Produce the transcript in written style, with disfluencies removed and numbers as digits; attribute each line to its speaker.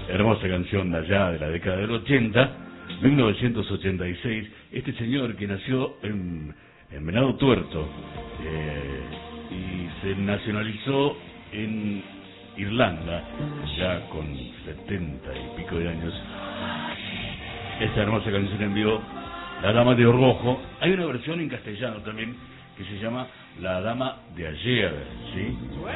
Speaker 1: hermosa canción de allá de la década del 80, 1986. Este señor que nació en Venado Tuerto y se nacionalizó en Irlanda, ya con 70 y pico de años. Esta hermosa canción envió La Dama de Rojo. Hay una versión en castellano también que se llama La Dama de Ayer, ¿sí?